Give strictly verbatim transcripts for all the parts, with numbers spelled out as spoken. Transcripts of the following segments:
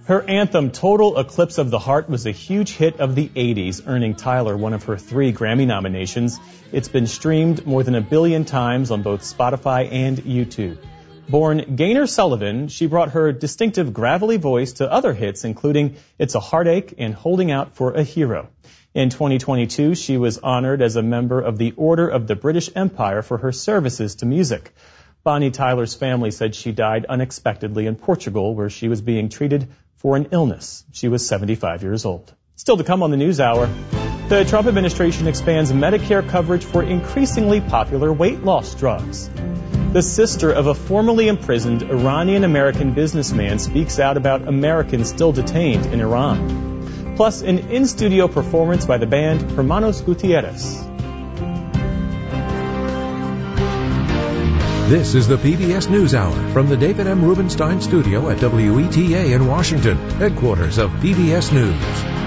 Her anthem, Total Eclipse of the Heart, was a huge hit of the eighties, earning Tyler one of her three Grammy nominations. It's been streamed more than a billion times on both Spotify and YouTube. Born Gaynor Sullivan, she brought her distinctive gravelly voice to other hits, including It's a Heartache and Holding Out for a Hero. In twenty twenty-two, she was honored as a member of the Order of the British Empire for her services to music. Bonnie Tyler's family said she died unexpectedly in Portugal, where she was being treated for an illness. She was seventy-five years old. Still to come on the News Hour, the Trump administration expands Medicare coverage for increasingly popular weight loss drugs. The sister of a formerly imprisoned Iranian-American businessman speaks out about Americans still detained in Iran. Plus, an in-studio performance by the band Hermanos Gutierrez. This is the P B S News Hour from the David M. Rubenstein studio at W E T A in Washington, headquarters of P B S News.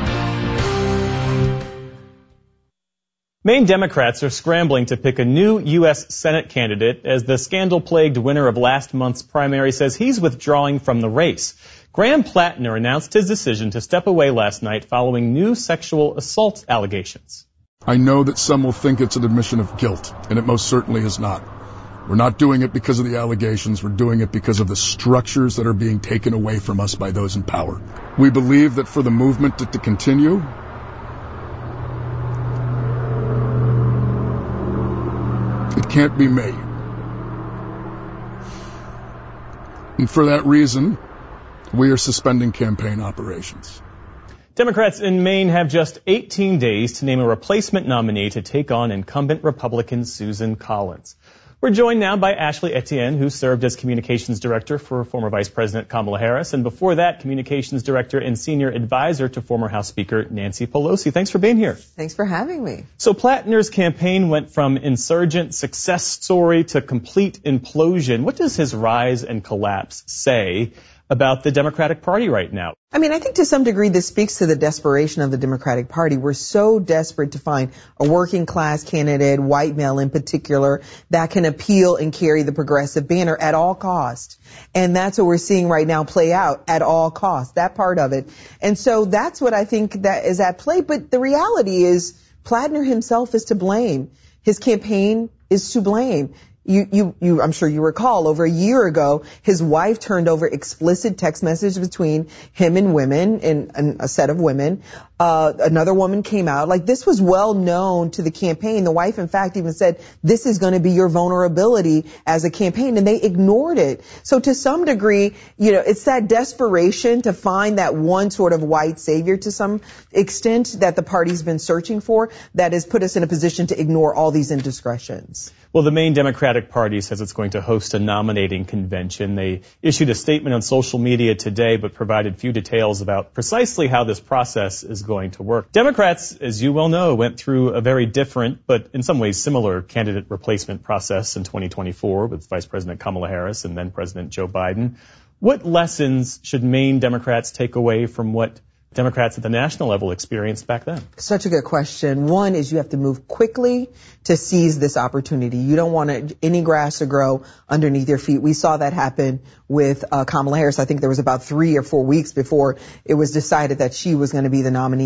Maine Democrats are scrambling to pick a new U S Senate candidate as the scandal-plagued winner of last month's primary says he's withdrawing from the race. Graham Plattner announced his decision to step away last night following new sexual assault allegations. I know that some will think it's an admission of guilt, and it most certainly is not. We're not doing it because of the allegations. We're doing it because of the structures that are being taken away from us by those in power. We believe that for the movement to, to continue, it can't be me. And for that reason, we are suspending campaign operations. Democrats in Maine have just eighteen days to name a replacement nominee to take on incumbent Republican Susan Collins. We're joined now by Ashley Etienne, who served as Communications Director for former Vice President Kamala Harris, and before that, Communications Director and Senior Advisor to former House Speaker Nancy Pelosi. Thanks for being here. Thanks for having me. So Plattner's campaign went from insurgent success story to complete implosion. What does his rise and collapse say about the Democratic Party right now? I mean, I think to some degree this speaks to the desperation of the Democratic Party. We're so desperate to find a working class candidate, white male in particular, that can appeal and carry the progressive banner at all costs. And that's what we're seeing right now play out at all costs, that part of it. And so that's what I think that is at play. But the reality is Plattner himself is to blame. His campaign is to blame. You, you, you, I'm sure you recall, over a year ago, his wife turned over explicit text messages between him and women, and, and a set of women. Uh, another woman came out. Like, this was well known to the campaign. The wife, in fact, even said, this is going to be your vulnerability as a campaign, and they ignored it. So to some degree, you know, it's that desperation to find that one sort of white savior to some extent that the party's been searching for that has put us in a position to ignore all these indiscretions. Well, the Maine Democratic Party says it's going to host a nominating convention. They issued a statement on social media today, but provided few details about precisely how this process is going to work. Democrats, as you well know, went through a very different, but in some ways similar, candidate replacement process in twenty twenty-four with Vice President Kamala Harris and then President Joe Biden. What lessons should Maine Democrats take away from what Democrats at the national level experienced back then? Such a good question. One is you have to move quickly to seize this opportunity. You don't want any grass to grow underneath your feet. We saw that happen with uh, Kamala Harris. I think there was about three or four weeks before it was decided that she was going to be the nominee.